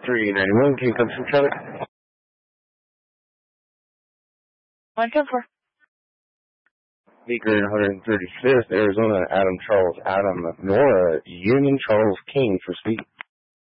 391, can you come from Charlie? 110-4. Beaker in 135th, Arizona, Adam Charles Adam Nora Union Charles King for speed.